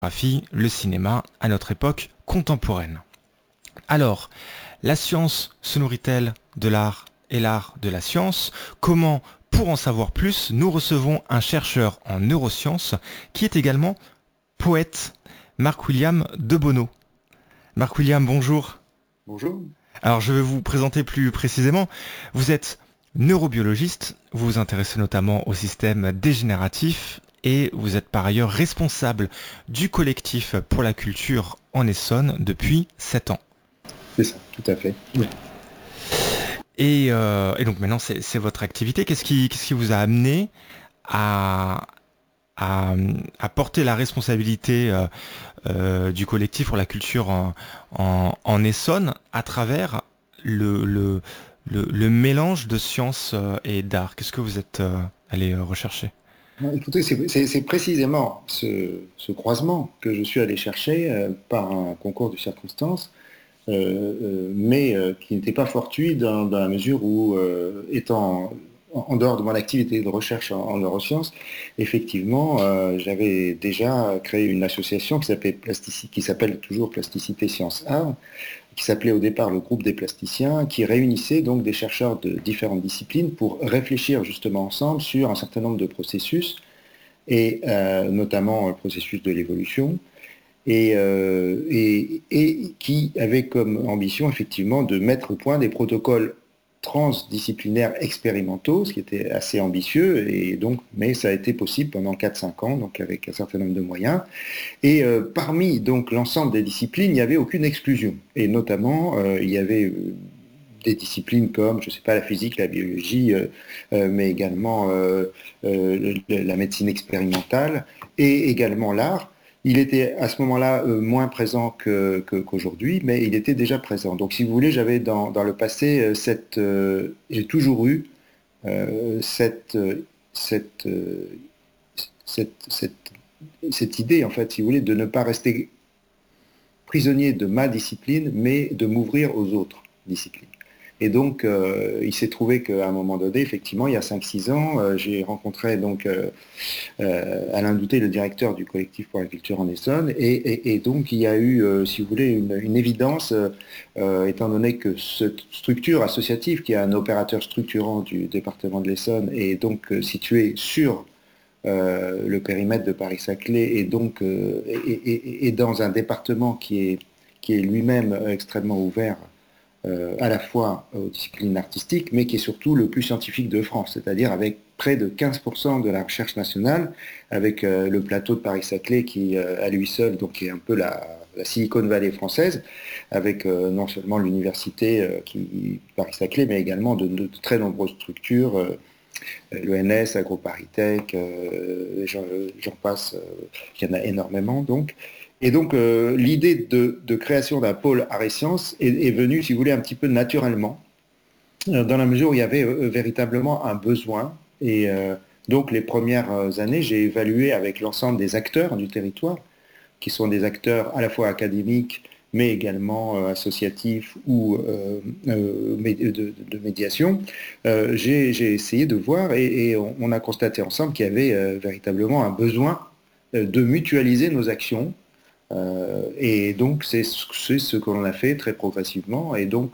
le cinéma à notre époque contemporaine. Alors, la science se nourrit-elle de l'art et l'art de la science? Comment, pour en savoir plus, nous recevons un chercheur en neurosciences qui est également poète, Marc-William Debono. Marc-William, bonjour. Bonjour. Alors, je vais vous présenter plus précisément. Vous êtes neurobiologiste, vous vous intéressez notamment au système dégénératif et vous êtes par ailleurs responsable du collectif pour la culture en Essonne depuis 7 ans. C'est ça, tout à fait. Oui. Et donc maintenant, c'est votre activité. Qu'est-ce qui vous a amené à, à, à porter la responsabilité du collectif pour la culture en Essonne à travers le mélange de sciences et d'art? Qu'est-ce que vous êtes allé rechercher? Écoutez, c'est précisément ce croisement que je suis allé chercher par un concours de circonstances, mais qui n'était pas fortuit dans la mesure où, étant en dehors de mon activité de recherche en neurosciences, effectivement, j'avais déjà créé une association qui s'appelle toujours Plasticité Sciences Art, qui s'appelait au départ le groupe des plasticiens, qui réunissait donc des chercheurs de différentes disciplines pour réfléchir justement ensemble sur un certain nombre de processus, et notamment le processus de l'évolution, et qui avait comme ambition effectivement de mettre au point des protocoles transdisciplinaires expérimentaux, ce qui était assez ambitieux, et donc, mais ça a été possible pendant 4-5 ans, donc avec un certain nombre de moyens. Et parmi donc l'ensemble des disciplines, il n'y avait aucune exclusion. Et notamment, il y avait des disciplines comme, je ne sais pas, la physique, la biologie, mais également la médecine expérimentale et également l'art. Il était à ce moment-là moins présent qu'aujourd'hui, mais il était déjà présent. Donc, si vous voulez, j'avais dans le passé j'ai toujours eu cette, cette, cette, cette cette idée, en fait, si vous voulez, de ne pas rester prisonnier de ma discipline, mais de m'ouvrir aux autres disciplines. Et donc, il s'est trouvé qu'à un moment donné, effectivement, il y a 5-6 ans, j'ai rencontré donc Alain Douté, le directeur du collectif pour la culture en Essonne, et donc il y a eu, si vous voulez, une évidence, étant donné que cette structure associative, qui est un opérateur structurant du département de l'Essonne, est donc située sur le périmètre de Paris-Saclay est donc est dans un département qui est lui-même extrêmement ouvert à la fois aux disciplines artistiques, mais qui est surtout le plus scientifique de France, c'est-à-dire avec près de 15% de la recherche nationale, avec le plateau de Paris-Saclay qui, à lui seul, donc, est un peu la Silicon Valley française, avec non seulement l'université Paris-Saclay, mais également de très nombreuses structures, l'ENS, AgroParisTech, j'en passe, il y en a énormément donc. Et donc l'idée de création d'un pôle arts et sciences est venue, si vous voulez, un petit peu naturellement, dans la mesure où il y avait véritablement un besoin. Et donc les premières années, j'ai évalué avec l'ensemble des acteurs du territoire, qui sont des acteurs à la fois académiques, mais également associatifs ou de médiation, j'ai essayé de voir et on a constaté ensemble qu'il y avait véritablement un besoin de mutualiser nos actions. Et donc c'est ce que l'on a fait très progressivement. Et donc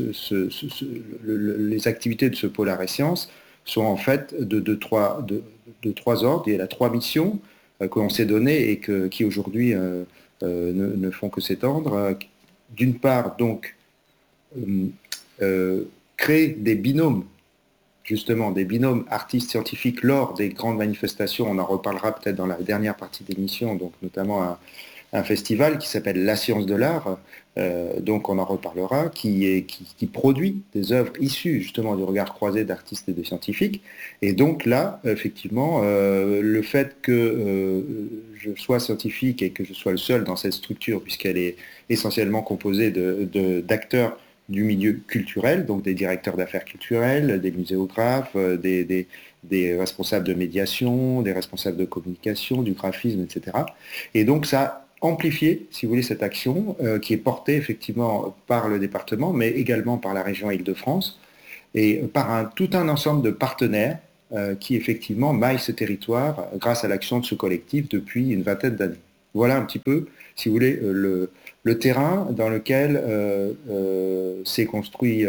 les activités de ce pôle arts et sciences sont en fait de trois ordres. Il y a 3 missions que l'on s'est données et qui aujourd'hui ne font que s'étendre. D'une part, donc, euh, créer des binômes, justement, des binômes artistes-scientifiques lors des grandes manifestations. On en reparlera peut-être dans la dernière partie de l'émission, donc notamment un festival qui s'appelle La Science de l'Art, donc on en reparlera, qui produit des œuvres issues justement du regard croisé d'artistes et de scientifiques. Et donc là, effectivement, le fait que je sois scientifique et que je sois le seul dans cette structure, puisqu'elle est essentiellement composée d'acteurs du milieu culturel, donc des directeurs d'affaires culturelles, des muséographes, des responsables de médiation, des responsables de communication, du graphisme, etc. Et donc ça amplifier, si vous voulez, cette action qui est portée effectivement par le département, mais également par la région Île-de-France et par tout un ensemble de partenaires qui effectivement maillent ce territoire grâce à l'action de ce collectif depuis une vingtaine d'années. voilà un petit peu, si vous voulez, le terrain dans lequel s'est construit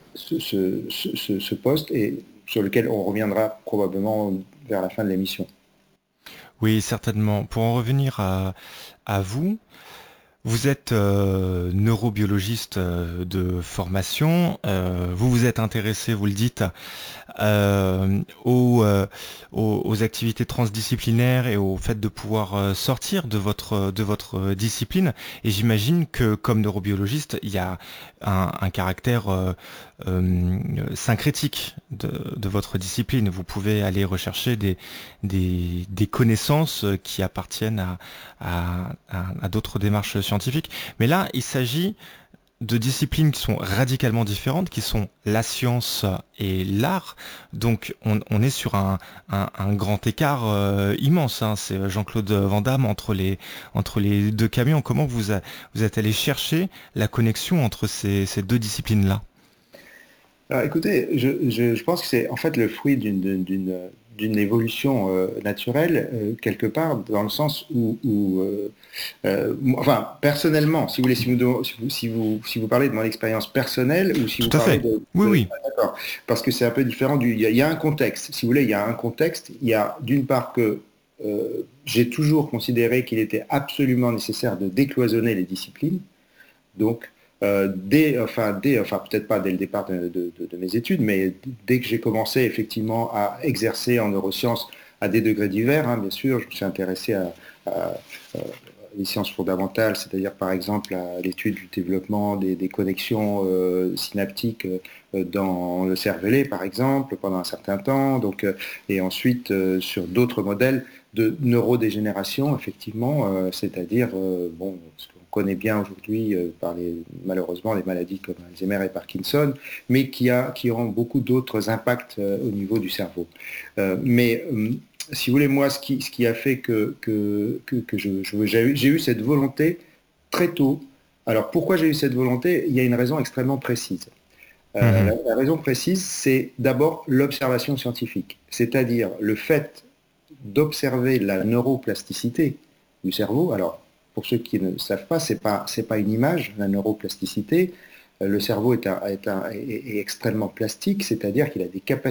ce poste et sur lequel on reviendra probablement vers la fin de l'émission. Oui, certainement. Pour en revenir à vous, vous êtes neurobiologiste de formation. Vous vous êtes intéressé, vous le dites, euh, aux, euh, aux activités transdisciplinaires et au fait de pouvoir sortir de votre discipline. Et j'imagine que comme neurobiologiste, il y a un caractère syncrétique de votre discipline. Vous pouvez aller rechercher des connaissances qui appartiennent à d'autres démarches scientifiques. Mais là, il s'agit de disciplines qui sont radicalement différentes, qui sont la science et l'art. Donc on est sur un grand écart immense, hein. C'est Jean-Claude Van Damme entre les deux camions. Comment vous êtes allé chercher la connexion entre ces deux disciplines-là? Alors, écoutez, je pense que c'est en fait le fruit d'une évolution naturelle, quelque part, dans le sens enfin, personnellement, si vous voulez, si vous parlez de mon expérience personnelle ou si vous Tout à parlez fait. Oui, oui. ah, d'accord, parce que c'est un peu différent il y a un contexte, si vous voulez, il y a un contexte, il y a d'une part que j'ai toujours considéré qu'il était absolument nécessaire de décloisonner les disciplines, donc, enfin peut-être pas dès le départ de mes études, mais dès que j'ai commencé effectivement à exercer en neurosciences à des degrés divers, hein, bien sûr, je me suis intéressé à les sciences fondamentales, c'est-à-dire par exemple à l'étude du développement des connexions synaptiques dans le cervelet, par exemple, pendant un certain temps, donc, et ensuite sur d'autres modèles de neurodégénération, effectivement, c'est-à-dire bon, ce qu'on connaît bien aujourd'hui par malheureusement les maladies comme Alzheimer et Parkinson, mais qui ont beaucoup d'autres impacts au niveau du cerveau. Mais si vous voulez, moi, ce qui a fait que j'ai eu cette volonté très tôt. Alors, pourquoi j'ai eu cette volonté? Il y a une raison extrêmement précise. Mhm. La raison précise, c'est d'abord l'observation scientifique, c'est-à-dire le fait d'observer la neuroplasticité du cerveau. Alors, pour ceux qui ne savent pas, c'est pas une image, la neuroplasticité. Le cerveau est extrêmement plastique, c'est-à-dire qu'il a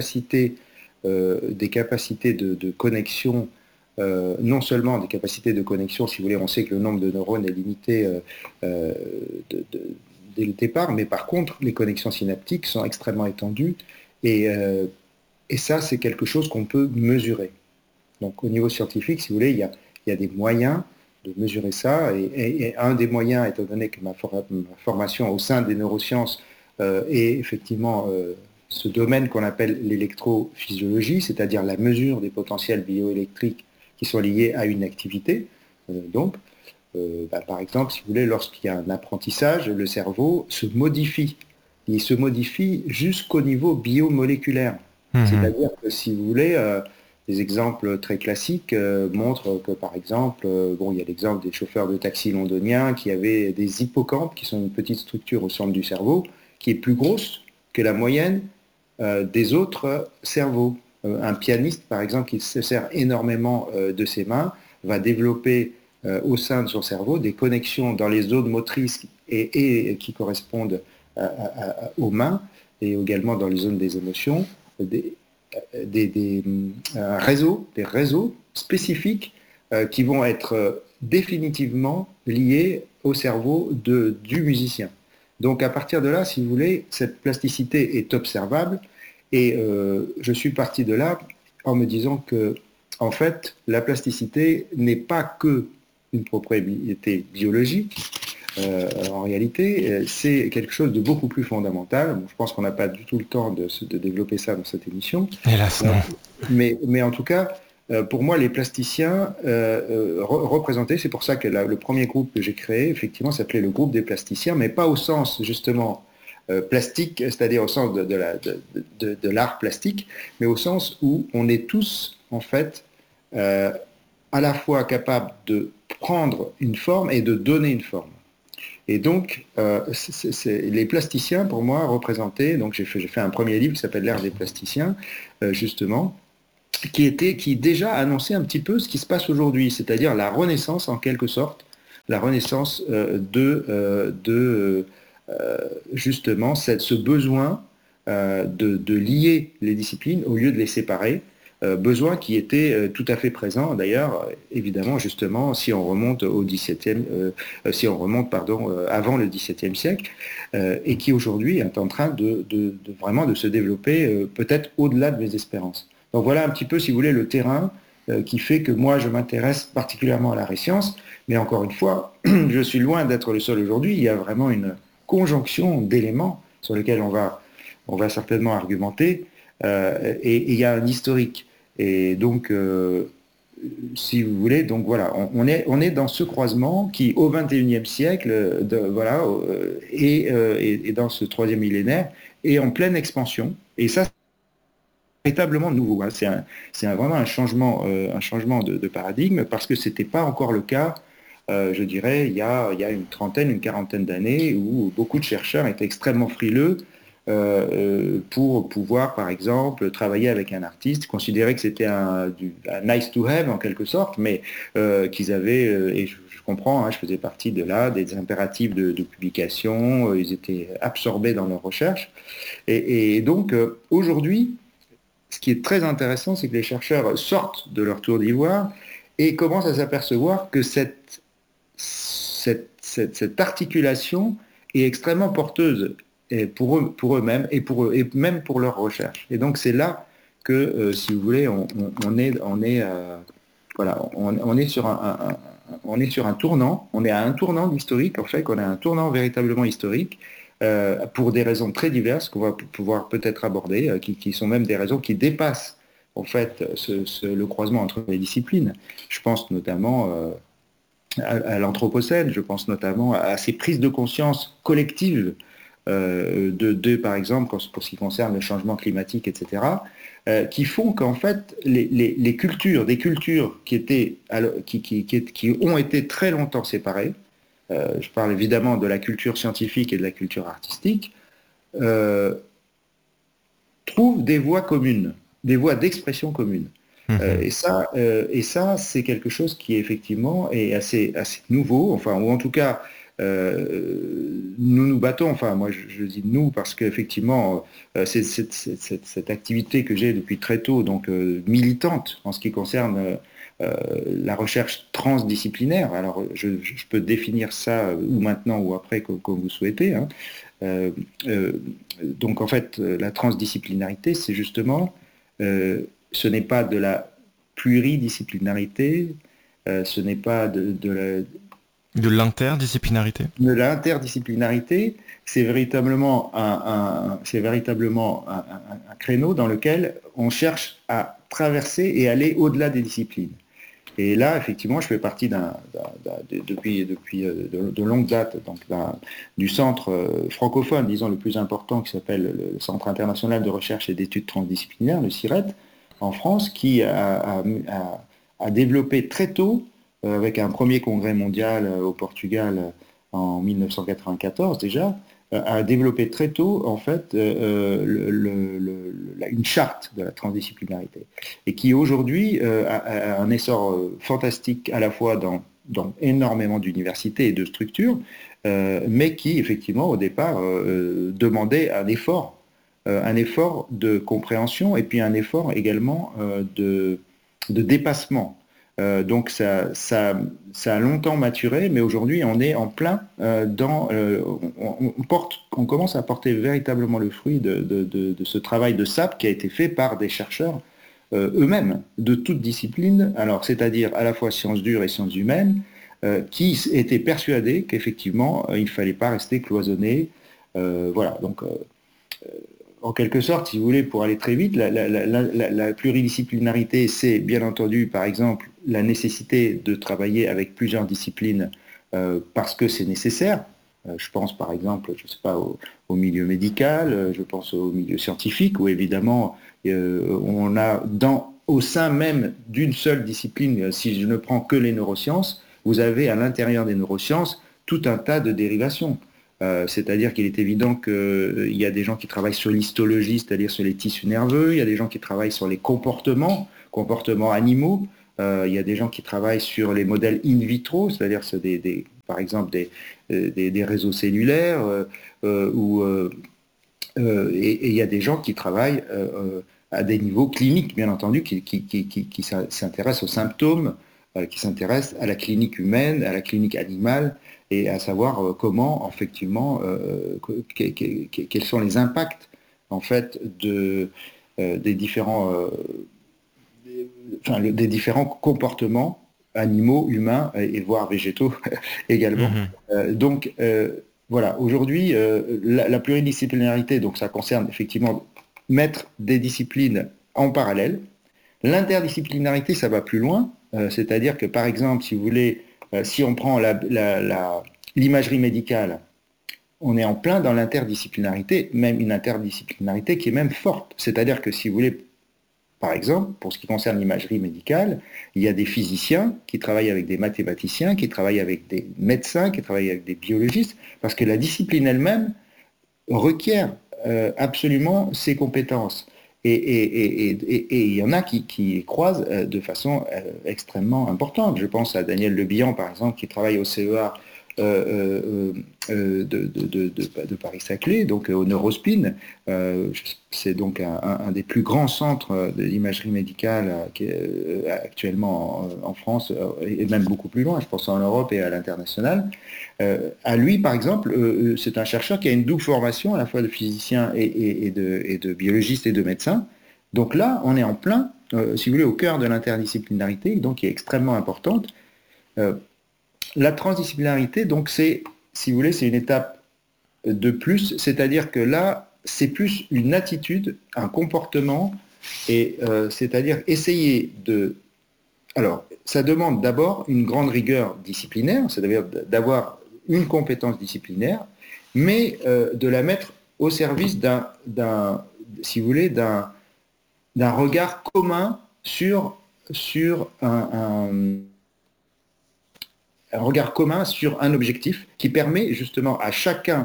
des capacités de connexion, non seulement des capacités de connexion, si vous voulez, on sait que le nombre de neurones est limité euh, de, de, dès le départ, mais par contre, les connexions synaptiques sont extrêmement étendues et ça, c'est quelque chose qu'on peut mesurer. Donc, au niveau scientifique, si vous voulez, il y a des moyens de mesurer ça. Et un des moyens, étant donné que ma formation au sein des neurosciences est effectivement ce domaine qu'on appelle l'électrophysiologie, c'est-à-dire la mesure des potentiels bioélectriques qui sont liés à une activité. Par exemple, si vous voulez, lorsqu'il y a un apprentissage, le cerveau se modifie. Il se modifie jusqu'au niveau biomoléculaire. Mhm. C'est-à-dire que, si vous voulez, des exemples très classiques montrent que, par exemple, bon, il y a l'exemple des chauffeurs de taxi londoniens qui avaient des hippocampes, qui sont une petite structure au centre du cerveau, qui est plus grosse que la moyenne des autres cerveaux. Un pianiste, par exemple, qui se sert énormément de ses mains, va développer au sein de son cerveau des connexions dans les zones motrices et qui correspondent aux mains et également dans les zones des émotions, des réseaux spécifiques qui vont être définitivement liés au cerveau du musicien. Donc à partir de là, si vous voulez, cette plasticité est observable et je suis parti de là en me disant que, en fait, la plasticité n'est pas que une propriété biologique. En réalité, c'est quelque chose de beaucoup plus fondamental. Bon, je pense qu'on n'a pas du tout le temps de développer ça dans cette émission. Hélas, non. Mais en tout cas, pour moi, les plasticiens représentaient, c'est pour ça que le premier groupe que j'ai créé, effectivement, s'appelait le groupe des plasticiens, mais pas au sens, justement, plastique, c'est-à-dire au sens de l'art plastique, mais au sens où on est tous, en fait, euh, à la fois capables de prendre une forme et de donner une forme. Et donc, les plasticiens, pour moi, représentaient, donc j'ai fait un premier livre qui s'appelle L'ère des plasticiens, justement, qui déjà annonçait un petit peu ce qui se passe aujourd'hui, c'est-à-dire la renaissance en quelque sorte, la renaissance justement ce besoin de lier les disciplines au lieu de les séparer, besoin qui était tout à fait présent d'ailleurs, évidemment justement si on remonte au XVIIe, si on remonte pardon avant le XVIIe siècle, et qui aujourd'hui est en train vraiment de se développer peut-être au-delà de mes espérances. Donc voilà un petit peu, si vous voulez, le terrain qui fait que moi je m'intéresse particulièrement à la science, mais encore une fois, je suis loin d'être le seul aujourd'hui, il y a vraiment une conjonction d'éléments sur lesquels on va certainement argumenter, et il y a un historique. Et donc, si vous voulez, donc voilà, on est dans ce croisement qui, au XXIe siècle, voilà, et dans ce troisième millénaire, est en pleine expansion. Et ça, véritablement nouveau. Hein. Vraiment un changement de paradigme parce que ce n'était pas encore le cas, je dirais, il y a une trentaine, une quarantaine d'années où beaucoup de chercheurs étaient extrêmement frileux pour pouvoir, par exemple, travailler avec un artiste, considérer que c'était un nice to have en quelque sorte, mais qu'ils avaient, et je comprends, hein, je faisais partie de là, des impératifs de publication, ils étaient absorbés dans leurs recherches. Et donc, aujourd'hui, ce qui est très intéressant, c'est que les chercheurs sortent de leur tour d'ivoire et commencent à s'apercevoir que cette articulation est extrêmement porteuse pour eux-mêmes et même pour leur recherche. Et donc c'est là que, si vous voulez, voilà, on est sur on est sur un tournant, on est à un tournant historique, en fait, qu'on a un tournant véritablement historique, pour des raisons très diverses qu'on va pouvoir peut-être aborder, qui sont même des raisons qui dépassent en fait le croisement entre les disciplines. Je pense notamment à l'Anthropocène, je pense notamment à ces prises de conscience collectives par exemple, pour ce qui concerne le changement climatique, etc., qui font qu'en fait, les cultures, des cultures qui ont été très longtemps séparées, je parle évidemment de la culture scientifique et de la culture artistique, euh, trouvent des voies communes, des voies d'expression communes. Mhm. Et ça, c'est quelque chose qui effectivement est assez nouveau, enfin, ou en tout cas, nous nous battons, enfin, moi je dis nous parce qu'effectivement, c'est cette activité que j'ai depuis très tôt, donc militante en ce qui concerne la recherche transdisciplinaire. Alors, je peux définir ça ou maintenant ou après, comme vous souhaitez. Hein. Euh, euh, donc, en fait, la transdisciplinarité, c'est justement, ce n'est pas de la pluridisciplinarité, ce n'est pas De l'interdisciplinarité. de l'interdisciplinarité, c'est véritablement un créneau dans lequel on cherche à traverser et aller au-delà des disciplines. Et là, effectivement, je fais partie depuis de longue date donc du centre francophone, disons, le plus important, qui s'appelle le Centre international de recherche et d'études transdisciplinaires, le CIRET, en France, qui a développé très tôt, avec un premier congrès mondial au Portugal en 1994 déjà, a développé très tôt, en fait, une charte de la transdisciplinarité et qui aujourd'hui a un essor fantastique à la fois dans énormément d'universités et de structures, mais qui effectivement au départ demandait un effort de compréhension et puis un effort également de dépassement. Donc ça a longtemps maturé, mais aujourd'hui on est en plein on commence à porter véritablement le fruit de ce travail de sape qui a été fait par des chercheurs eux-mêmes, de toutes disciplines, alors c'est-à-dire à la fois sciences dures et sciences humaines, qui étaient persuadés qu'effectivement il ne fallait pas rester cloisonné. Voilà, donc en quelque sorte, si vous voulez, pour aller très vite, la pluridisciplinarité, c'est bien entendu, par exemple, la nécessité de travailler avec plusieurs disciplines parce que c'est nécessaire. Je pense par exemple, je sais pas, au milieu médical, je pense au milieu scientifique, où évidemment, on a au sein même d'une seule discipline, si je ne prends que les neurosciences, vous avez à l'intérieur des neurosciences tout un tas de dérivations. C'est-à-dire qu'il est évident qu'il y a des gens qui travaillent sur l'histologie, c'est-à-dire sur les tissus nerveux, il y a des gens qui travaillent sur les comportements comportements animaux. Il y a des gens qui travaillent sur les modèles in vitro, c'est-à-dire par exemple des réseaux cellulaires, et il y a des gens qui travaillent à des niveaux cliniques, bien entendu, qui s'intéressent aux symptômes, qui s'intéressent à la clinique humaine, à la clinique animale, et à savoir comment, effectivement, quels sont les impacts, en fait, des des différents comportements animaux, humains et voire végétaux également. Mhm. Donc, voilà, aujourd'hui, la pluridisciplinarité, donc ça concerne effectivement mettre des disciplines en parallèle. L'interdisciplinarité, ça va plus loin, c'est-à-dire que par exemple, si vous voulez, si on prend l'imagerie médicale, on est en plein dans l'interdisciplinarité, même une interdisciplinarité qui est même forte. C'est-à-dire que si vous voulez, par exemple, pour ce qui concerne l'imagerie médicale, il y a des physiciens qui travaillent avec des mathématiciens, qui travaillent avec des médecins, qui travaillent avec des biologistes, parce que la discipline elle-même requiert absolument ces compétences. Et il y en a qui les croisent de façon extrêmement importante. Je pense à Daniel Le Bihan, par exemple, qui travaille au CEA de Paris-Saclay, donc au Neurospin. C'est donc un des plus grands centres de l'imagerie médicale qui est actuellement en France, et même beaucoup plus loin, je pense en Europe et à l'international. À lui, par exemple, c'est un chercheur qui a une double formation, à la fois de physicien et de biologiste et de médecin. Donc là, on est en plein, si vous voulez, au cœur de l'interdisciplinarité, donc qui est extrêmement importante. La transdisciplinarité, donc c'est, si vous voulez, c'est une étape de plus, c'est-à-dire que là, c'est plus une attitude, un comportement, et c'est-à-dire essayer de... Alors, ça demande d'abord une grande rigueur disciplinaire, c'est-à-dire d'avoir une compétence disciplinaire, mais de la mettre au service si vous voulez, d'un regard commun sur un regard commun sur un objectif qui permet justement à chacun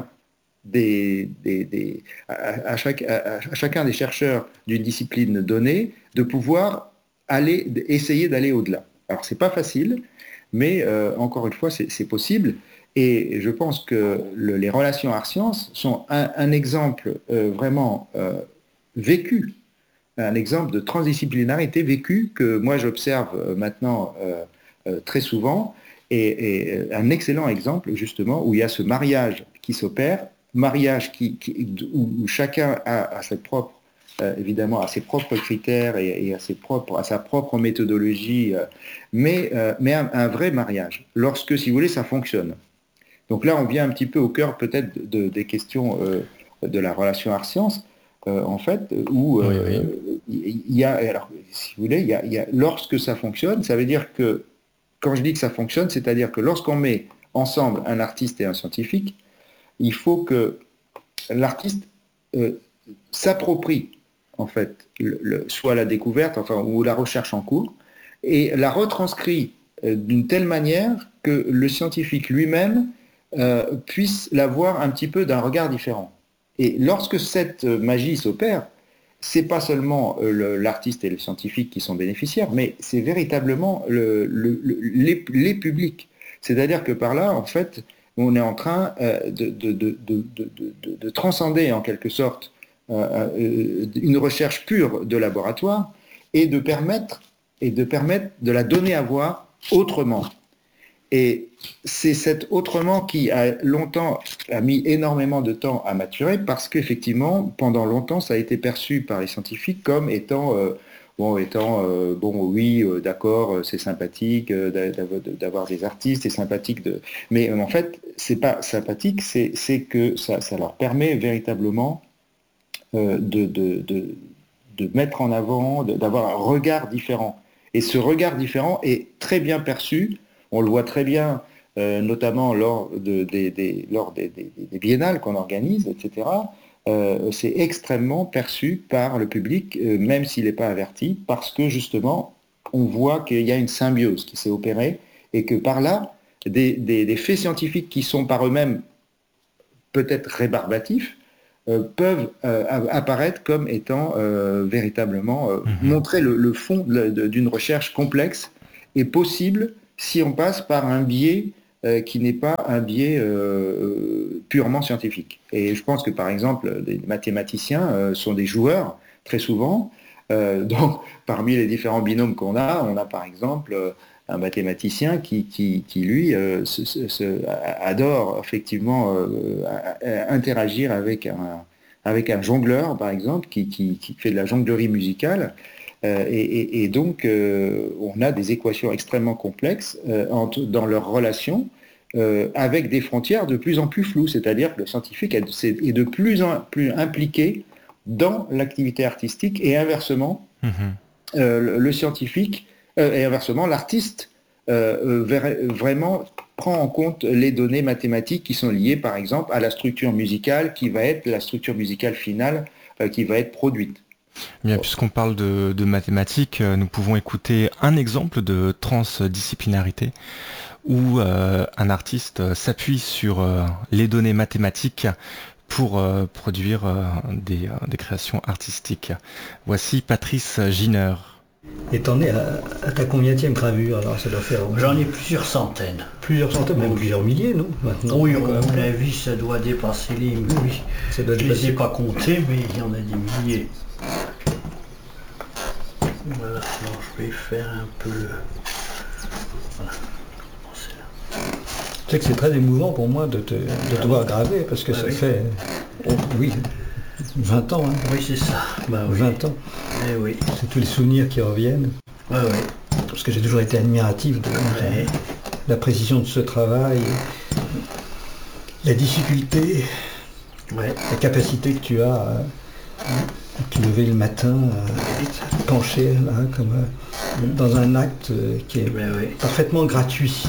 à chacun des chercheurs d'une discipline donnée de pouvoir essayer d'aller au-delà. Alors c'est pas facile, mais encore une fois c'est possible. Et je pense que les relations art-sciences sont un exemple vraiment vécu, un exemple de transdisciplinarité vécue que moi j'observe maintenant très souvent, et un excellent exemple justement où il y a ce mariage qui s'opère, mariage où chacun a ses propres, évidemment, à ses propres critères et à sa propre méthodologie, mais un vrai mariage, lorsque, si vous voulez, ça fonctionne. Donc là, on vient un petit peu au cœur peut-être des questions de la relation art-science, en fait, où Oui, oui. il y a, alors, si vous voulez, lorsque ça fonctionne, ça veut dire que, quand je dis que ça fonctionne, c'est-à-dire que lorsqu'on met ensemble un artiste et un scientifique, il faut que l'artiste euh, s'approprie, en fait, soit la découverte, enfin, ou la recherche en cours, et la retranscrit d'une telle manière que le scientifique lui-même puisse la voir un petit peu d'un regard différent. Et lorsque cette magie s'opère, c'est pas seulement l'artiste et le scientifique qui sont bénéficiaires, mais c'est véritablement les publics. C'est-à-dire que par là, en fait, on est en train de transcender en quelque sorte une recherche pure de laboratoire et de permettre de la donner à voir autrement. Et c'est cet autrement qui a mis énormément de temps à maturer parce qu'effectivement, pendant longtemps, ça a été perçu par les scientifiques comme étant, oui, d'accord, c'est sympathique d'avoir des artistes, c'est sympathique de... Mais en fait, c'est pas sympathique, c'est que ça leur permet véritablement de mettre en avant, d'avoir un regard différent. Et ce regard différent est très bien perçu, on le voit très bien, notamment lors des biennales qu'on organise, etc. C'est extrêmement perçu par le public, même s'il n'est pas averti, parce que justement, on voit qu'il y a une symbiose qui s'est opérée et que par là, des faits scientifiques qui sont par eux-mêmes peut-être rébarbatifs, peuvent apparaître comme étant véritablement montrer le fond d'une recherche complexe et possible si on passe par un biais qui n'est pas un biais purement scientifique. Et je pense que par exemple, les mathématiciens sont des joueurs très souvent. Donc, parmi les différents binômes qu'on a, on a par exemple un mathématicien qui lui, adore effectivement interagir avec un jongleur, par exemple, qui fait de la jonglerie musicale. Et donc, on a des équations extrêmement complexes dans leurs relations, avec des frontières de plus en plus floues, c'est-à-dire que le scientifique est de plus en plus impliqué dans l'activité artistique et inversement, le scientifique, et inversement, l'artiste vraiment prend en compte les données mathématiques qui sont liées, par exemple, à la structure musicale qui va être la structure musicale finale qui va être produite. Bien, puisqu'on parle de mathématiques, nous pouvons écouter un exemple de transdisciplinarité où un artiste s'appuie sur les données mathématiques pour produire des créations artistiques. Voici Patrice Giner. Et t'en es à ta combienième gravure, alors ça doit faire... J'en ai plusieurs centaines. Plusieurs centaines, même plusieurs milliers, non maintenant? Oui, à mon avis, ça doit dépasser les... Oui, je ne les ai pas comptés, mais il y en a des milliers. Voilà, alors je vais faire un peu... Voilà. Tu sais que c'est très émouvant pour moi de te voir graver, parce que ça fait... oui, 20 ans. Hein. Oui, c'est ça. Bah, oui. 20 ans. Eh oui. C'est tous les souvenirs qui reviennent. Oui, oui. Parce que j'ai toujours été admiratif de la précision de ce travail, la difficulté, la capacité que tu as à te lever le matin, à te pencher là, comme dans un acte qui est parfaitement gratuit.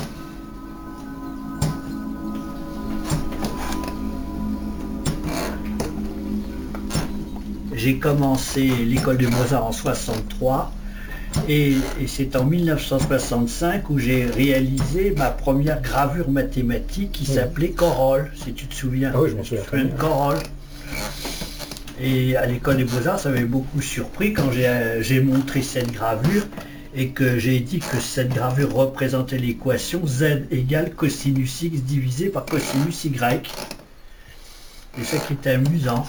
J'ai commencé l'école de Beaux-Arts en 63 et c'est en 1965 où j'ai réalisé ma première gravure mathématique qui s'appelait Corolle, si tu te souviens. Ah oui, je m'en souviens. Corolle. Et à l'école des Beaux-Arts, ça m'avait beaucoup surpris quand j'ai montré cette gravure et que j'ai dit que cette gravure représentait l'équation Z égale cosinus X divisé par cosinus Y. C'est ça qui était amusant.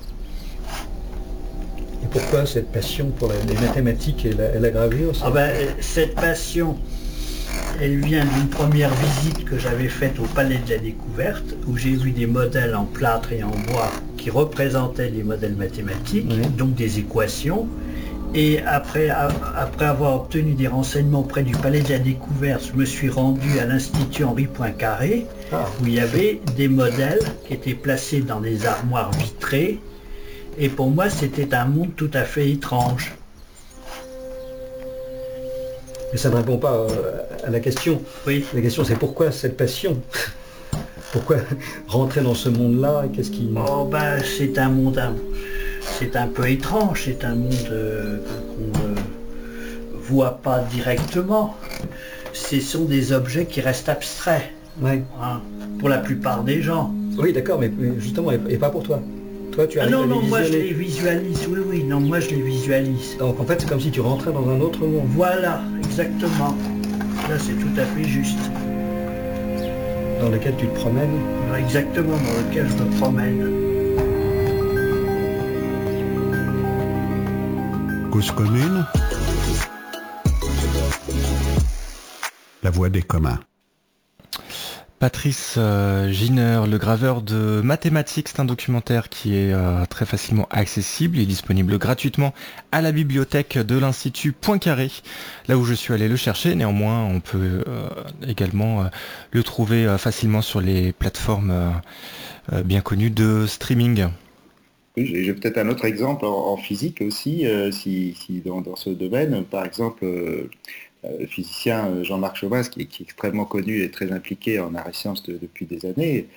Et pourquoi cette passion pour les mathématiques et la gravure? Cette passion, elle vient d'une première visite que j'avais faite au Palais de la Découverte, où j'ai vu des modèles en plâtre et en bois qui représentaient les modèles mathématiques, donc des équations. Et après avoir obtenu des renseignements auprès du Palais de la Découverte, je me suis rendu à l'Institut Henri Poincaré, où il y avait des modèles qui étaient placés dans des armoires vitrées. Et pour moi, c'était un monde tout à fait étrange. Mais ça ne répond pas à la question. Oui. La question, c'est pourquoi cette passion? Pourquoi rentrer dans ce monde-là? Qu'est-ce qui... c'est un monde... C'est un peu étrange. C'est un monde qu'on ne voit pas directement. Ce sont des objets qui restent abstraits. Ouais. Hein, pour la plupart des gens. Oui, d'accord, mais justement, et pas pour toi. Toi, tu arrives à les visualiser. Moi je les visualise, oui, non, moi je les visualise. Donc en fait, c'est comme si tu rentrais dans un autre monde. Voilà, exactement. Là, c'est tout à fait juste. Dans lequel tu te promènes. Exactement, dans lequel je me promène. Cause commune. La voix des communs. Patrice Giner, le graveur de mathématiques, c'est un documentaire qui est très facilement accessible. Il est disponible gratuitement à la bibliothèque de l'Institut Poincaré, là où je suis allé le chercher. Néanmoins, on peut également le trouver facilement sur les plateformes bien connues de streaming. J'ai peut-être un autre exemple en physique aussi, si dans ce domaine, par exemple... le physicien Jean-Marc Chaumas, qui est extrêmement connu et très impliqué en arts et sciences depuis des années,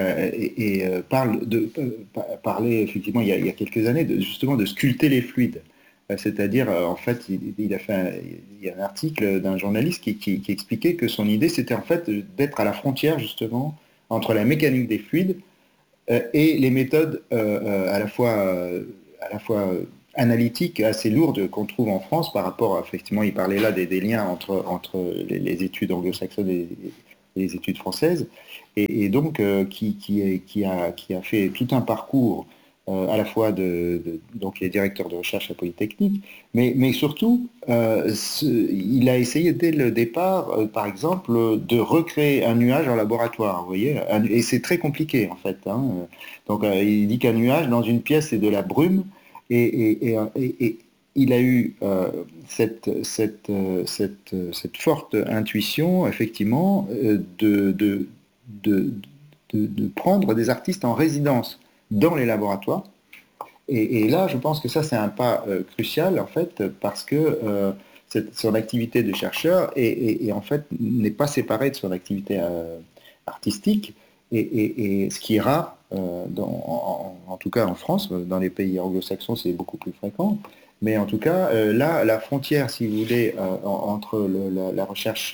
parlait effectivement il y a quelques années justement de sculpter les fluides. C'est-à-dire, en fait, il y a un article d'un journaliste qui expliquait que son idée, c'était en fait d'être à la frontière justement entre la mécanique des fluides et les méthodes à la fois analytiques assez lourdes qu'on trouve en France par rapport, effectivement, il parlait là des liens entre les études anglo-saxonnes et les études françaises, et donc qui a fait tout un parcours à la fois donc il est directeur de recherche à Polytechnique, mais surtout il a essayé dès le départ, par exemple, de recréer un nuage en laboratoire, vous voyez, et c'est très compliqué en fait. Hein. Donc il dit qu'un nuage dans une pièce c'est de la brume, et il a eu cette forte intuition, effectivement, de prendre des artistes en résidence dans les laboratoires. Et là, je pense que ça, c'est un pas crucial, en fait, parce que son activité de chercheur en fait, n'est pas séparée de son activité artistique, et ce qui est rare, en tout cas en France. Dans les pays anglo-saxons, c'est beaucoup plus fréquent. Mais en tout cas, là, la frontière, si vous voulez, entre la recherche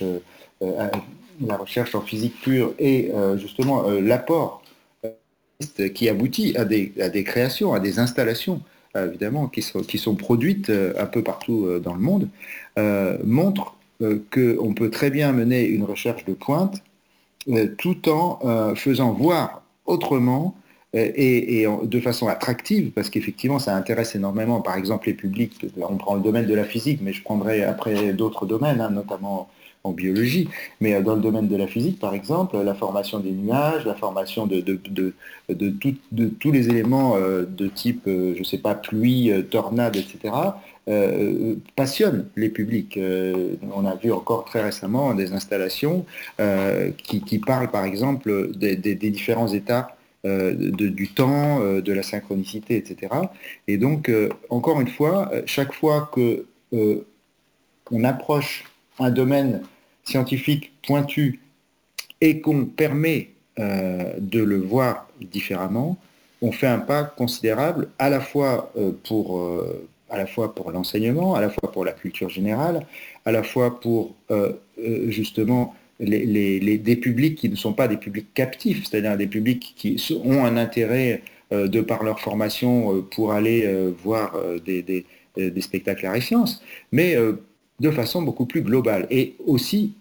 en physique pure et justement l'apport qui aboutit à des créations, à des installations, évidemment, qui sont produites un peu partout dans le monde, montre qu'on peut très bien mener une recherche de pointe tout en faisant voir autrement de façon attractive, parce qu'effectivement, ça intéresse énormément, par exemple, les publics. On prend le domaine de la physique, mais je prendrai après d'autres domaines, hein, notamment en biologie. Mais dans le domaine de la physique, par exemple, la formation des nuages, la formation de tous les éléments de type, je ne sais pas, pluie, tornade, etc., passionne les publics. On a vu encore très récemment des installations qui parlent, par exemple, des différents états du temps, de la synchronicité, etc. Et donc, encore une fois, chaque fois que on approche un domaine scientifique pointu et qu'on permet de le voir différemment, on fait un pas considérable à la fois pour l'enseignement, à la fois pour la culture générale, à la fois pour justement des publics qui ne sont pas des publics captifs, c'est-à-dire des publics qui ont un intérêt de par leur formation pour aller voir des spectacles arts et sciences, mais de façon beaucoup plus globale et aussi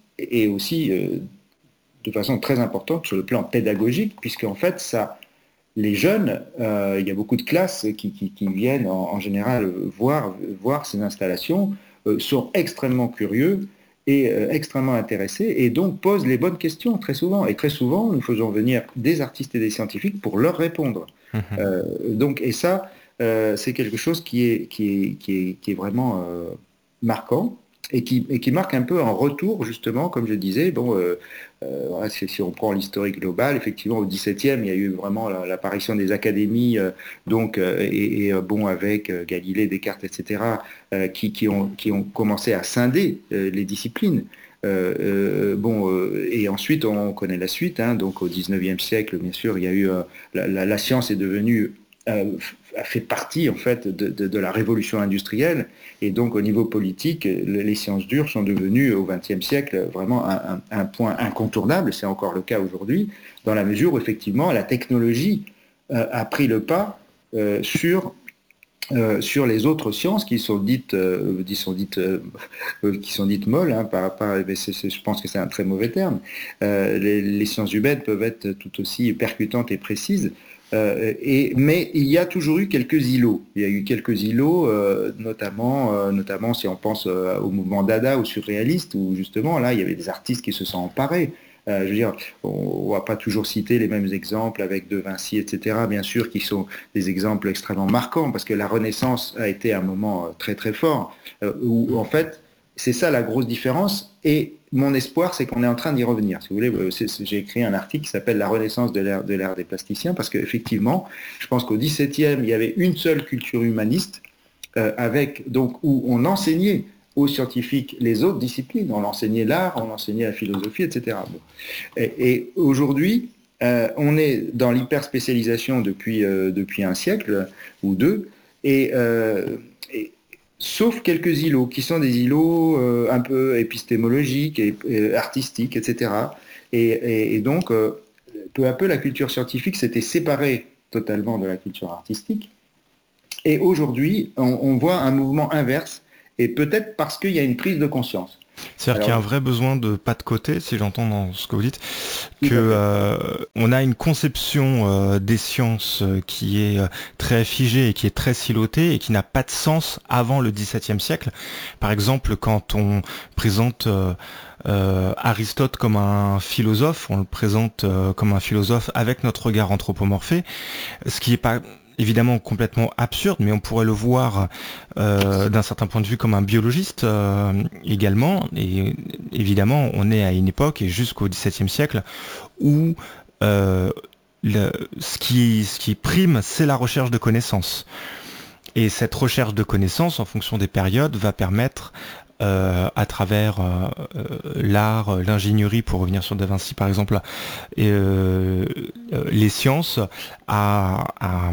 de façon très importante sur le plan pédagogique, puisque en fait les jeunes, il y a beaucoup de classes qui viennent en général voir ces installations, sont extrêmement curieux et extrêmement intéressés, et donc posent les bonnes questions très souvent. Et très souvent, nous faisons venir des artistes et des scientifiques pour leur répondre. Et ça, c'est quelque chose qui est vraiment marquant. Et qui marque un peu un retour, justement, comme je disais. Bon, si on prend l'historique global, effectivement, au XVIIe, il y a eu vraiment l'apparition des académies, avec Galilée, Descartes, etc., qui ont commencé à scinder les disciplines. Et ensuite, on connaît la suite. Hein, donc, au XIXe siècle, bien sûr, il y a eu la science est devenue a fait partie en fait de la révolution industrielle, et donc au niveau politique, les sciences dures sont devenues au XXe siècle vraiment un point incontournable. C'est encore le cas aujourd'hui, dans la mesure où effectivement la technologie a pris le pas sur les autres sciences qui sont dites molles, hein, je pense que c'est un très mauvais terme. Les sciences humaines peuvent être tout aussi percutantes et précises. Mais il y a toujours eu quelques îlots. Il y a eu quelques îlots, notamment si on pense au mouvement Dada, au surréaliste, où justement là il y avait des artistes qui se sont emparés. Je veux dire, on ne va pas toujours citer les mêmes exemples avec De Vinci, etc., bien sûr, qui sont des exemples extrêmement marquants, parce que la Renaissance a été un moment très très fort, où en fait, c'est ça la grosse différence, et mon espoir, c'est qu'on est en train d'y revenir. Si vous voulez, j'ai écrit un article qui s'appelle La Renaissance de l'ère des plasticiens, parce qu'effectivement, je pense qu'au XVIIe, il y avait une seule culture humaniste, où on enseignait aux scientifiques les autres disciplines. On enseignait l'art, on enseignait la philosophie, etc. Bon. Et aujourd'hui, on est dans l'hyperspécialisation depuis un siècle ou deux, sauf quelques îlots, qui sont des îlots un peu épistémologiques et artistiques, etc. Et donc, peu à peu, la culture scientifique s'était séparée totalement de la culture artistique. Et aujourd'hui, on voit un mouvement inverse, et peut-être parce qu'il y a une prise de conscience. C'est-à-dire qu'il y a un vrai besoin de pas de côté, si j'entends dans ce que vous dites, on a une conception des sciences qui est très figée et qui est très silotée et qui n'a pas de sens avant le XVIIe siècle. Par exemple, quand on présente Aristote comme un philosophe, on le présente comme un philosophe avec notre regard anthropomorphé, ce qui est pas évidemment complètement absurde, mais on pourrait le voir d'un certain point de vue comme un biologiste également. Et évidemment, on est à une époque, et jusqu'au XVIIe siècle, où ce qui prime, c'est la recherche de connaissances. Et cette recherche de connaissances, en fonction des périodes, va permettre à travers l'art, l'ingénierie, pour revenir sur Da Vinci par exemple, les sciences, à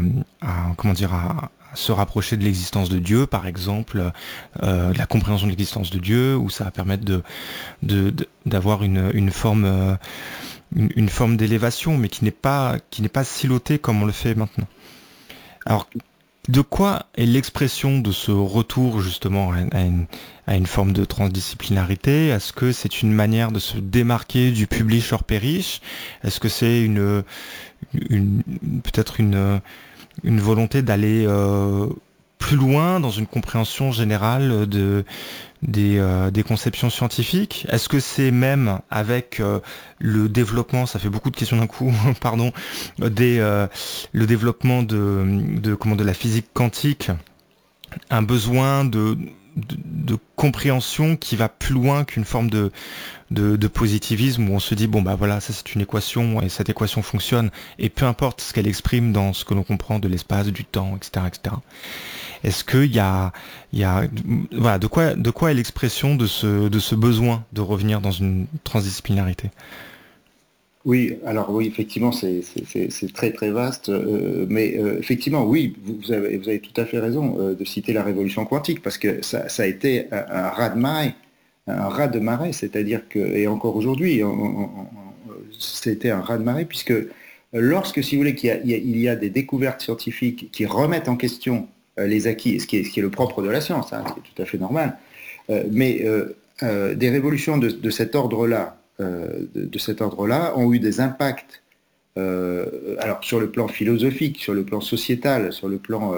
se rapprocher de l'existence de Dieu, par exemple, de la compréhension de l'existence de Dieu, où ça va permettre d'avoir une forme d'élévation, mais qui n'est pas silotée comme on le fait maintenant. Alors, de quoi est l'expression de ce retour justement à une forme de transdisciplinarité? Est-ce que c'est une manière de se démarquer du publish hors perish? Est-ce que c'est peut-être une volonté d'aller plus loin dans une compréhension générale des conceptions scientifiques? Est-ce que c'est même avec le développement, ça fait beaucoup de questions d'un coup, pardon, le développement de la physique quantique, un besoin de compréhension qui va plus loin qu'une forme de positivisme où on se dit bon bah voilà, ça c'est une équation et cette équation fonctionne et peu importe ce qu'elle exprime dans ce que l'on comprend de l'espace, du temps, etc., etc. Est-ce qu'il y a voilà, de quoi est l'expression de ce besoin de revenir dans une transdisciplinarité? Oui, alors oui, effectivement, c'est très très vaste, mais effectivement, oui, vous avez tout à fait raison de citer la révolution quantique, parce que ça a été un raz-de-marée, c'est-à-dire que, et encore aujourd'hui, c'était un raz-de-marée, puisque lorsque, si vous voulez, il y a des découvertes scientifiques qui remettent en question les acquis, ce qui est le propre de la science, hein, ce qui est tout à fait normal, mais des révolutions de cet ordre-là, ont eu des impacts alors sur le plan philosophique, sur le plan sociétal, sur le plan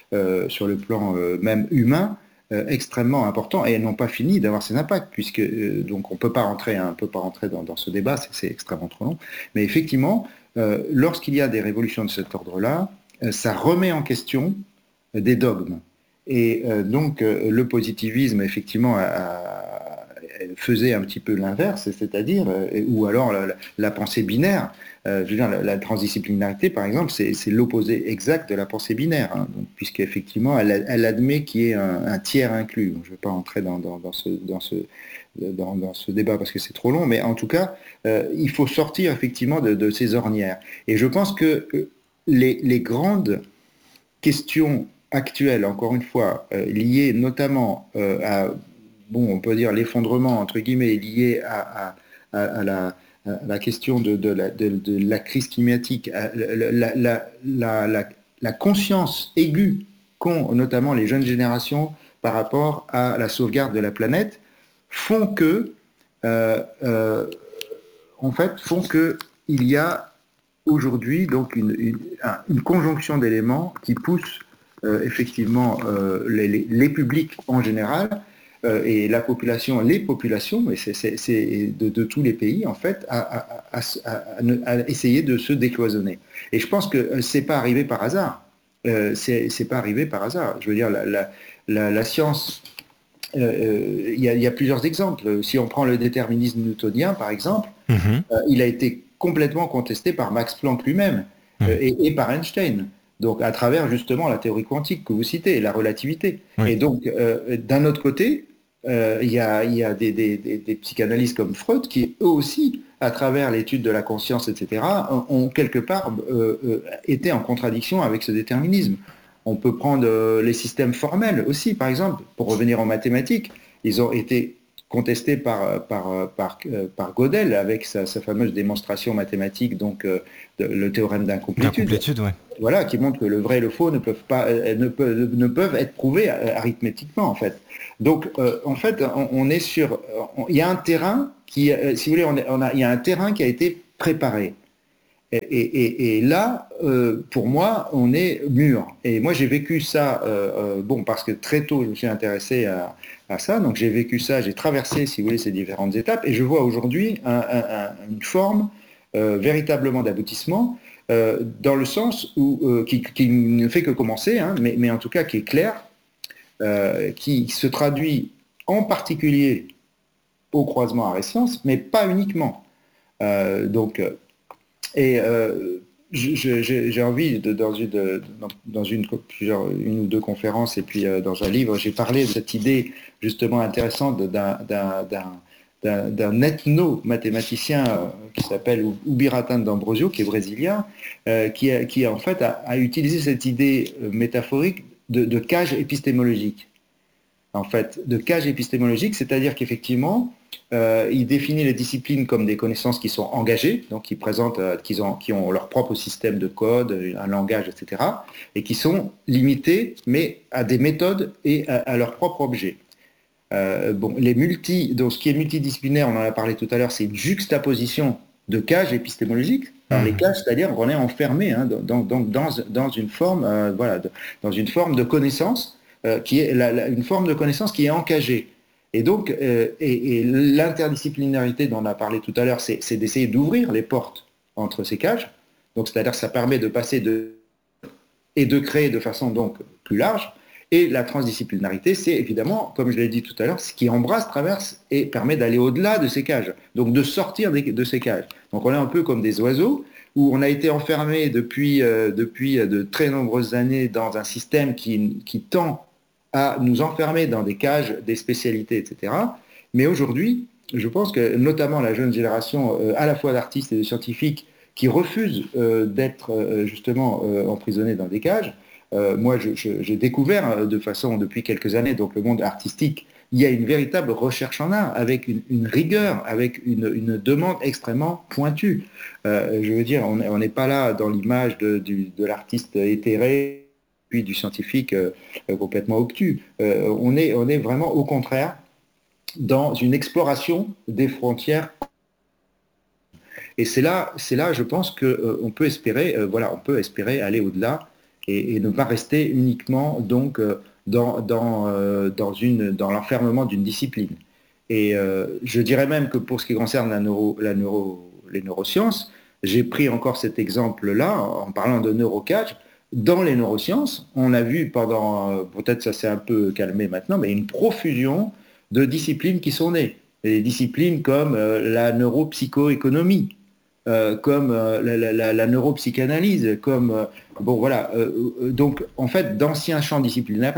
même humain, extrêmement importants, et elles n'ont pas fini d'avoir ces impacts, puisque donc on peut pas rentrer dans ce débat, c'est extrêmement trop long, mais effectivement, lorsqu'il y a des révolutions de cet ordre-là, ça remet en question des dogmes. Et donc le positivisme, effectivement, faisait un petit peu l'inverse, c'est-à-dire, ou alors la pensée binaire. Je veux dire, la transdisciplinarité, par exemple, c'est l'opposé exact de la pensée binaire, hein, puisqu'effectivement, elle admet qu'il y ait un tiers inclus. Donc, je ne vais pas entrer dans ce débat parce que c'est trop long, mais en tout cas, il faut sortir effectivement de ces ornières. Et je pense que les grandes questions actuelles, encore une fois, liées notamment on peut dire l'effondrement, entre guillemets, lié à la question de la crise climatique, la conscience aiguë qu'ont notamment les jeunes générations par rapport à la sauvegarde de la planète, font que il y a aujourd'hui donc une conjonction d'éléments qui pousse effectivement les publics en général et les populations, et c'est de tous les pays en fait, à essayer de se décloisonner. Et je pense que c'est pas arrivé par hasard. C'est pas arrivé par hasard. Je veux dire, la science, il y a plusieurs exemples. Si on prend le déterminisme newtonien, par exemple, il a été complètement contesté par Max Planck lui-même et par Einstein. Donc à travers justement la théorie quantique que vous citez, la relativité. Oui. Et donc d'un autre côté, il y a des psychanalystes comme Freud qui eux aussi, à travers l'étude de la conscience, etc., ont quelque part été en contradiction avec ce déterminisme. On peut prendre les systèmes formels aussi, par exemple, pour revenir en mathématiques, ils ont été contesté par Gödel avec sa fameuse démonstration mathématique, donc le théorème d'incomplétude. Ouais. Voilà, qui montre que le vrai et le faux ne peuvent être prouvés arithmétiquement, en fait. Donc, en fait, on est sur... Il y a un terrain qui, si vous voulez, il y a un terrain qui a été préparé. Et là, pour moi, on est mûr. Et moi, j'ai vécu ça, parce que très tôt, je me suis intéressé à ça. Donc, j'ai vécu ça, j'ai traversé, si vous voulez, ces différentes étapes. Et je vois aujourd'hui une forme véritablement d'aboutissement, dans le sens où, qui ne fait que commencer, hein, mais en tout cas qui est clair, qui se traduit en particulier au croisement arts-sciences, mais pas uniquement. J'ai envie, dans une ou deux conférences et puis dans un livre, j'ai parlé de cette idée justement intéressante d'un ethno-mathématicien qui s'appelle Ubiratan d'Ambrosio, qui est brésilien, qui en fait a utilisé cette idée métaphorique de cage épistémologique. En fait, de cage épistémologique, c'est-à-dire qu'effectivement, il définit les disciplines comme des connaissances qui sont engagées, donc qui présentent, qui ont leur propre système de code, un langage, etc., et qui sont limitées, mais à des méthodes et à leur propre objet. Donc ce qui est multidisciplinaire, on en a parlé tout à l'heure, c'est une juxtaposition de cages épistémologiques. Alors, les cages, c'est-à-dire qu'on est enfermé dans une forme, dans une forme de connaissance qui est une forme de connaissance qui est encagée. Et donc, et l'interdisciplinarité dont on a parlé tout à l'heure, c'est d'essayer d'ouvrir les portes entre ces cages. Donc, c'est-à-dire que ça permet de passer et de créer de façon donc plus large. Et la transdisciplinarité, c'est évidemment, comme je l'ai dit tout à l'heure, ce qui embrasse, traverse et permet d'aller au-delà de ces cages, donc de sortir de ces cages. Donc on est un peu comme des oiseaux, où on a été enfermé depuis de très nombreuses années dans un système qui tend à nous enfermer dans des cages, des spécialités, etc. Mais aujourd'hui, je pense que notamment la jeune génération, à la fois d'artistes et de scientifiques, qui refusent d'être justement emprisonnés dans des cages. Moi, j'ai découvert de façon depuis quelques années, donc le monde artistique, il y a une véritable recherche en art, avec une rigueur, avec une demande extrêmement pointue. Je veux dire, on n'est pas là dans l'image de l'artiste éthéré, puis du scientifique complètement obtus. On est vraiment au contraire dans une exploration des frontières. Et c'est là, je pense qu'on peut espérer, on peut espérer aller au-delà et ne pas rester uniquement donc dans l'enfermement d'une discipline. Et je dirais même que pour ce qui concerne les neurosciences, j'ai pris encore cet exemple-là en parlant de neurocage. Dans les neurosciences, on a vu pendant, peut-être ça s'est un peu calmé maintenant, mais une profusion de disciplines qui sont nées. Des disciplines comme la neuropsychoéconomie, comme la neuropsychanalyse, comme donc en fait d'anciens champs disciplinaires,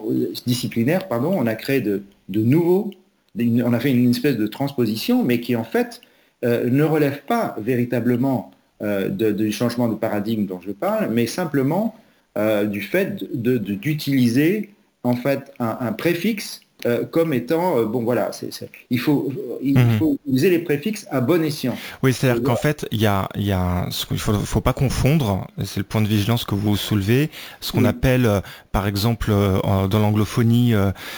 on a créé de nouveaux, on a fait une espèce de transposition, mais qui en fait ne relève pas véritablement du changement de paradigme dont je parle, mais simplement du fait d'utiliser en fait un préfixe comme étant, il faut utiliser les préfixes à bon escient. Oui, c'est-à-dire qu'en fait, il faut pas confondre, c'est le point de vigilance que vous soulevez, ce qu'on appelle, par exemple, dans l'anglophonie,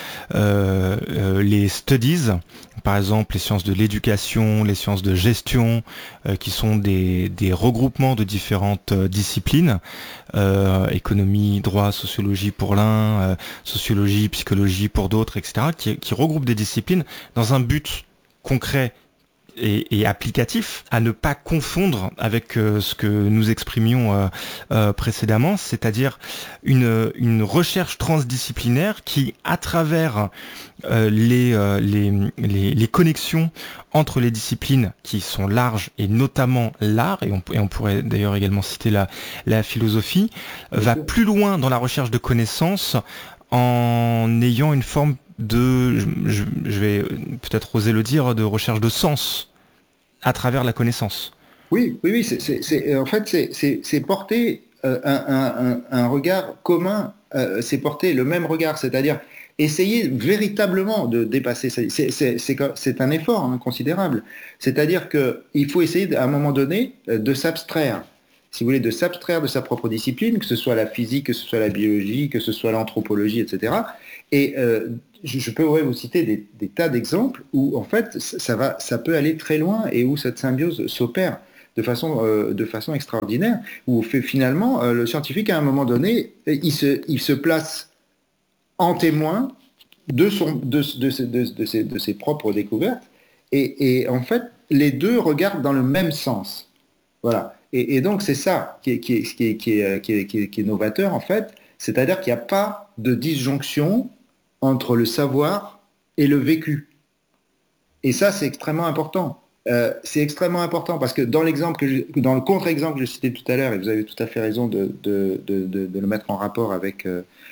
les studies, par exemple les sciences de l'éducation, les sciences de gestion, qui sont des regroupements de différentes disciplines, économie, droit, sociologie pour l'un, sociologie, psychologie pour d'autres, etc., qui regroupent des disciplines dans un but concret et applicatif, à ne pas confondre avec ce que nous exprimions précédemment, c'est-à-dire une recherche transdisciplinaire qui, à travers les connexions entre les disciplines qui sont larges, et notamment l'art, et on pourrait d'ailleurs également citer la philosophie, va plus loin dans la recherche de connaissances en ayant une forme je vais peut-être oser le dire, de recherche de sens à travers la connaissance. Oui, en fait, c'est porter un regard commun, c'est porter le même regard, c'est-à-dire, essayer véritablement de dépasser. C'est un effort considérable. C'est-à-dire qu'il faut essayer à un moment donné de s'abstraire, si vous voulez, de s'abstraire de sa propre discipline, que ce soit la physique, que ce soit la biologie, que ce soit l'anthropologie, etc. Et je peux vous citer des tas d'exemples où en fait ça peut aller très loin et où cette symbiose s'opère de façon extraordinaire, où finalement le scientifique à un moment donné il se place en témoin de ses propres découvertes et en fait les deux regardent dans le même sens. Voilà. Et donc c'est ça qui est novateur en fait, c'est-à-dire qu'il n'y a pas de disjonction entre le savoir et le vécu. Et ça, c'est extrêmement important. C'est extrêmement important parce que dans le contre-exemple que je citais tout à l'heure, et vous avez tout à fait raison de le mettre en rapport avec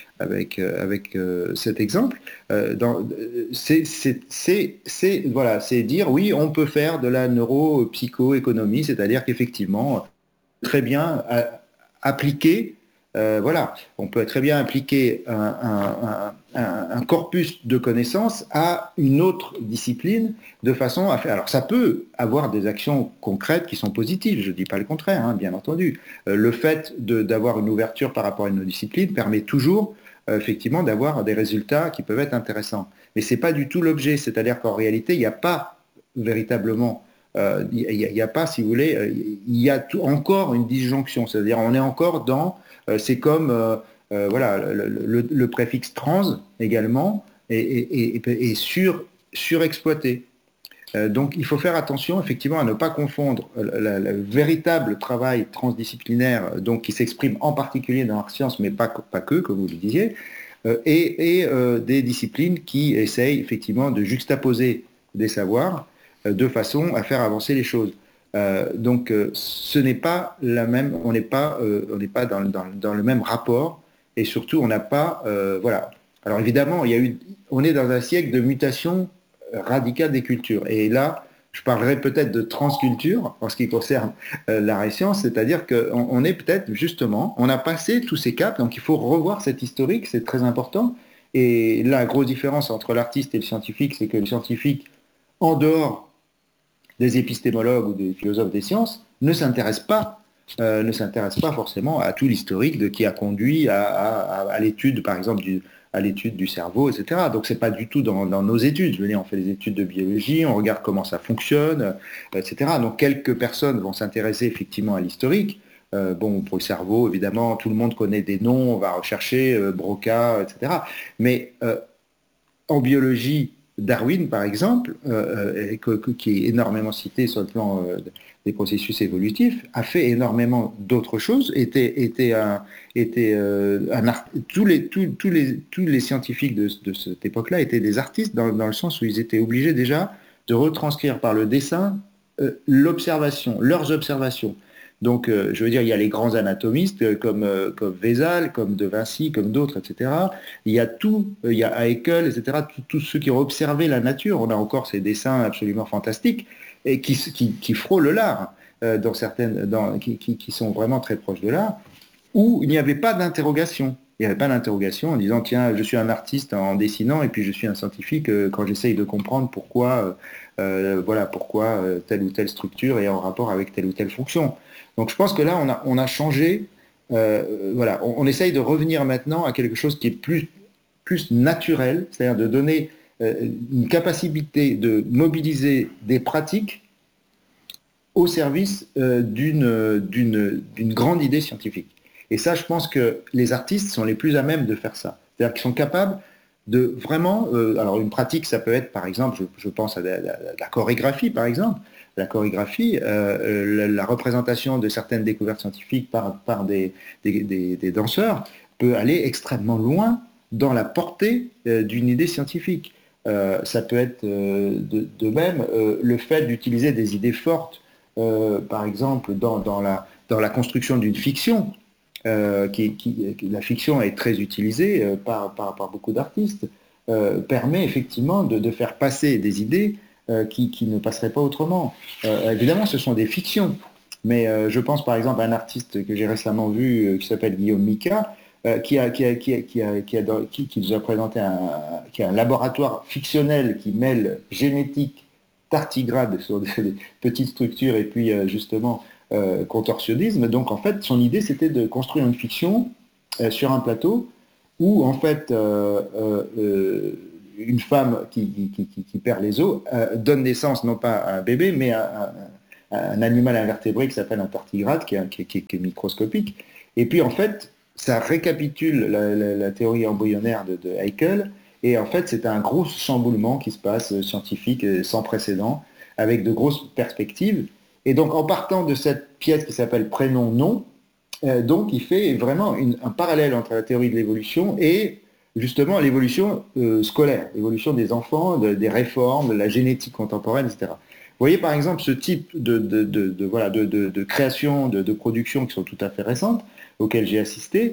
cet exemple, c'est dire oui, on peut faire de la neuropsychoéconomie, c'est-à-dire qu'effectivement, très bien appliquer. On peut très bien appliquer un corpus de connaissances à une autre discipline de façon à faire. Alors ça peut avoir des actions concrètes qui sont positives, je ne dis pas le contraire, bien entendu. Le fait d'avoir une ouverture par rapport à une autre discipline permet toujours effectivement d'avoir des résultats qui peuvent être intéressants. Mais ce n'est pas du tout l'objet, c'est-à-dire qu'en réalité, il n'y a pas véritablement il n'y a pas, si vous voulez, il y a encore une disjonction, c'est-à-dire on est encore dans, c'est comme le préfixe trans également est surexploité. Donc il faut faire attention effectivement à ne pas confondre le véritable travail transdisciplinaire donc, qui s'exprime en particulier dans l'art science, mais pas que, comme vous le disiez, et des disciplines qui essayent effectivement de juxtaposer des savoirs de façon à faire avancer les choses. Donc ce n'est pas la même, on n'est pas dans le même rapport et surtout on n'a pas voilà. Alors évidemment on est dans un siècle de mutation radicale des cultures et là je parlerai peut-être de transculture en ce qui concerne l'art et science, c'est-à-dire qu'on est peut-être justement, on a passé tous ces caps, donc il faut revoir cet historique, c'est très important. Et la grosse différence entre l'artiste et le scientifique, c'est que le scientifique, en dehors des épistémologues ou des philosophes des sciences, ne s'intéressent pas forcément à tout l'historique qui a conduit à l'étude, par exemple, à l'étude du cerveau, etc. Donc c'est pas du tout dans nos études. Je veux dire, on fait des études de biologie, on regarde comment ça fonctionne, etc. Donc quelques personnes vont s'intéresser effectivement à l'historique. Pour le cerveau, évidemment, tout le monde connaît des noms, on va rechercher Broca, etc. Mais en biologie, Darwin, par exemple, qui est énormément cité sur le plan des processus évolutifs, a fait énormément d'autres choses. Tous les scientifiques de cette époque-là étaient des artistes dans le sens où ils étaient obligés déjà de retranscrire par le dessin leurs observations. Donc, je veux dire, il y a les grands anatomistes comme Vézal, comme De Vinci, comme d'autres, etc. Il y a Haeckel, etc. Tous ceux qui ont observé la nature. On a encore ces dessins absolument fantastiques et qui frôlent l'art, qui sont vraiment très proches de l'art, où il n'y avait pas d'interrogation. Il n'y avait pas d'interrogation en disant, tiens, je suis un artiste en dessinant et puis je suis un scientifique quand j'essaye de comprendre pourquoi telle ou telle structure est en rapport avec telle ou telle fonction. Donc je pense que là, on a changé, on essaye de revenir maintenant à quelque chose qui est plus naturel, c'est-à-dire de donner une capacité de mobiliser des pratiques au service d'une grande idée scientifique. Et ça, je pense que les artistes sont les plus à même de faire ça. C'est-à-dire qu'ils sont capables de vraiment... alors une pratique, ça peut être, par exemple, je pense à la chorégraphie, par exemple. La chorégraphie, la représentation de certaines découvertes scientifiques par des danseurs peut aller extrêmement loin dans la portée d'une idée scientifique. Ça peut être de même le fait d'utiliser des idées fortes, par exemple, dans la construction d'une fiction. La fiction est très utilisée par beaucoup d'artistes, permet effectivement de faire passer des idées qui ne passeraient pas autrement. Évidemment, ce sont des fictions, mais je pense par exemple à un artiste que j'ai récemment vu qui s'appelle Guillaume Mika, qui nous a présenté qui a un laboratoire fictionnel qui mêle génétique, tardigrade sur des petites structures et puis justement contorsionnisme. Donc en fait, son idée c'était de construire une fiction sur un plateau où en fait une femme qui perd les os donne naissance non pas à un bébé mais à un animal invertébré qui s'appelle un tardigrade qui est microscopique. Et puis en fait, ça récapitule la théorie embryonnaire de Haeckel. Et en fait, c'est un gros chamboulement qui se passe scientifique sans précédent, avec de grosses perspectives. Et donc, en partant de cette pièce qui s'appelle Prénom-Nom, donc il fait vraiment un parallèle entre la théorie de l'évolution et justement l'évolution scolaire, l'évolution des enfants, des réformes, de la génétique contemporaine, etc. Vous voyez par exemple ce type de création, de production qui sont tout à fait récentes, auxquelles j'ai assisté,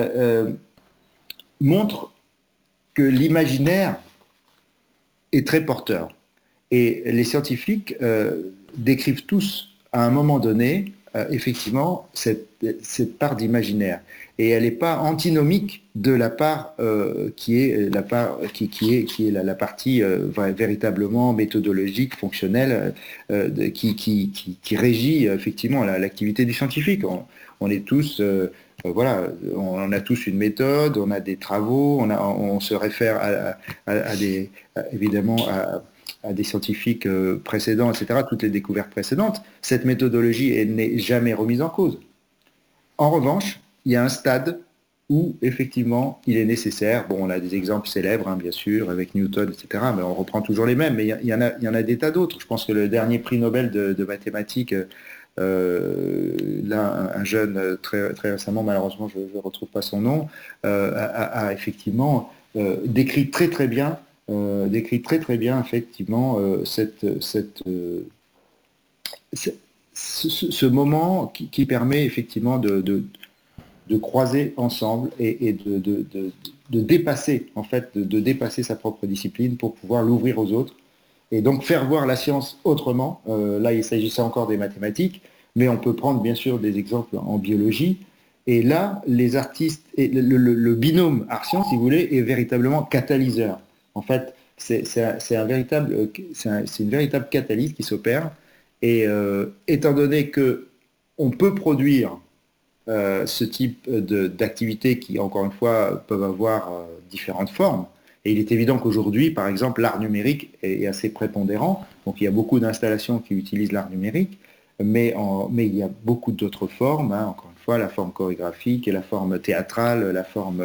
montre que l'imaginaire est très porteur. Et les scientifiques décrivent tous, à un moment donné, effectivement, cette part d'imaginaire. Et elle n'est pas antinomique de la part qui est la partie véritablement méthodologique, fonctionnelle, qui régit effectivement l'activité du scientifique. On est tous... on a tous une méthode, on a des travaux, on se réfère évidemment à des scientifiques précédents, etc., toutes les découvertes précédentes. Cette méthodologie n'est jamais remise en cause. En revanche, il y a un stade où, effectivement, il est nécessaire, bon, on a des exemples célèbres, bien sûr, avec Newton, etc., mais on reprend toujours les mêmes, mais il y en a des tas d'autres. Je pense que le dernier prix Nobel de mathématiques, là, un jeune, très, très récemment, malheureusement, je ne retrouve pas son nom, a effectivement décrit très très bien, effectivement, ce moment qui permet effectivement de croiser ensemble et de dépasser, en fait, de dépasser sa propre discipline pour pouvoir l'ouvrir aux autres. Et donc faire voir la science autrement. Là, il s'agissait encore des mathématiques, mais on peut prendre bien sûr des exemples en biologie. Et là, les artistes, et le binôme art-science, si vous voulez, est véritablement catalyseur. En fait, c'est une véritable catalyse qui s'opère. Et étant donné qu'on peut produire ce type d'activités qui, encore une fois, peuvent avoir différentes formes, et il est évident qu'aujourd'hui, par exemple, l'art numérique est assez prépondérant. Donc il y a beaucoup d'installations qui utilisent l'art numérique, mais il y a beaucoup d'autres formes. Encore une fois, la forme chorégraphique et la forme théâtrale, la forme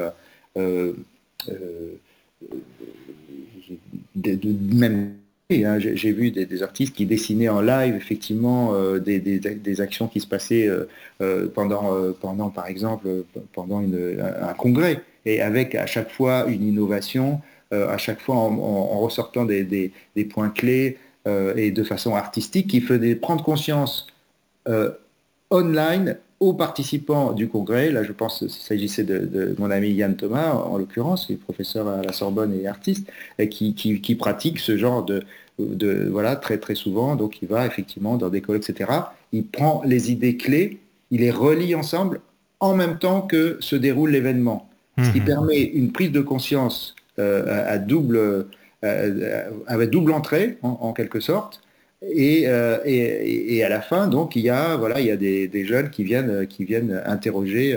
même. J'ai vu des artistes qui dessinaient en live, effectivement, des actions qui se passaient pendant par exemple, pendant un congrès, et avec à chaque fois une innovation, à chaque fois en ressortant des points clés et de façon artistique qui faisait prendre conscience online aux participants du congrès. Là, je pense qu'il s'agissait de mon ami Yann Thomas, en l'occurrence, qui est professeur à la Sorbonne et artiste, et qui pratique ce genre voilà, très très souvent. Donc il va effectivement dans des colloques, etc. Il prend les idées clés, il les relie ensemble en même temps que se déroule l'événement. Ce qui permet une prise de conscience avec double entrée, en quelque sorte. Et à la fin, donc, il y a des jeunes qui viennent interroger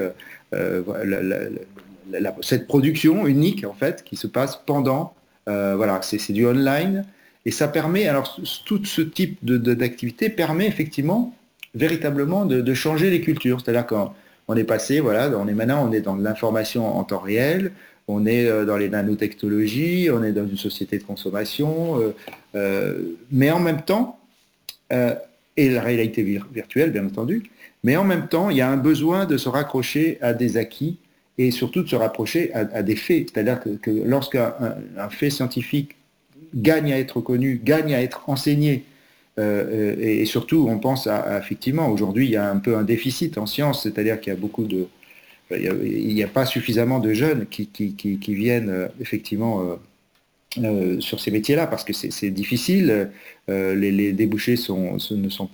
cette production unique, en fait, qui se passe pendant. C'est du online. Et ça permet, alors tout ce type d'activité permet effectivement, véritablement, de changer les cultures. C'est-à-dire qu'on est passé, maintenant on est dans l'information en temps réel, on est dans les nanotechnologies, on est dans une société de consommation, mais en même temps, et la réalité virtuelle, bien entendu, mais en même temps, il y a un besoin de se raccrocher à des acquis et surtout de se rapprocher à des faits. C'est-à-dire que lorsqu'un fait scientifique gagne à être connu, gagne à être enseigné, et surtout, on pense effectivement, aujourd'hui, il y a un peu un déficit en sciences, c'est-à-dire qu'il y a il n'y a pas suffisamment de jeunes qui viennent effectivement sur ces métiers-là, parce que c'est difficile. Les débouchés ne sont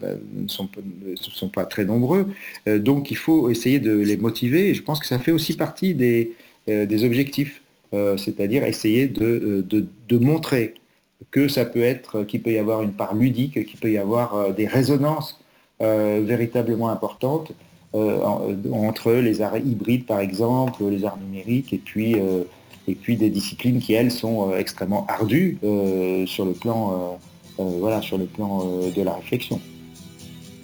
pas très nombreux. Donc il faut essayer de les motiver. Et je pense que ça fait aussi partie des objectifs, c'est-à-dire essayer de montrer que ça peut être, qu'il peut y avoir une part ludique, qu'il peut y avoir des résonances véritablement importantes entre les arts hybrides, par exemple, les arts numériques, et puis des disciplines qui, elles, sont extrêmement ardues sur le plan de la réflexion.